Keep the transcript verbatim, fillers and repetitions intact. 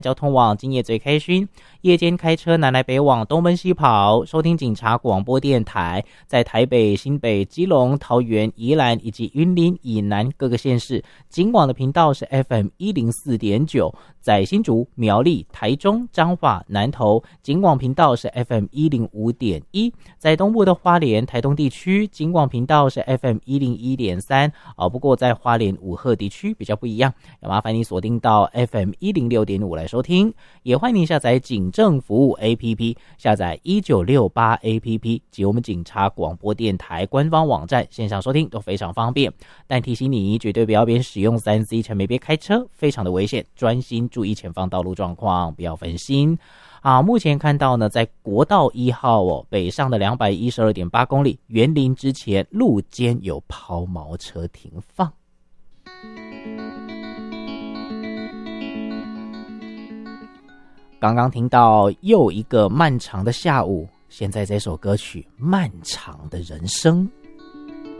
交通网今夜最开心，夜间开车南来北往，东奔西跑，收听警察广播电台，在台北、新北、基隆、桃园、宜兰以及云林以南各个县市，警广的频道是 F M 一零四点九，在新竹、苗栗、台中、彰化、南投，警广频道是 F M 一零五点一，在东部的花莲、台东地区，警广频道是 F M 一零一点三，哦，不过在花莲武鹤地区比较不一样，要麻烦你锁定到 F M 一零六点五来收听，也欢迎您下载警政服务 A P P， 下载一九六八 A P P 及我们警察广播电台官方网站，线上收听都非常方便。但提醒你，绝对不要边使用 三 C 乘没边开车，非常的危险，专心注意前方道路状况，不要分心。啊，目前看到呢，在国道一号哦，北上的 两百一十二点八公里，园林之前路肩有抛锚车停放。刚刚听到又一个漫长的下午，现在这首歌曲《漫长的人生》。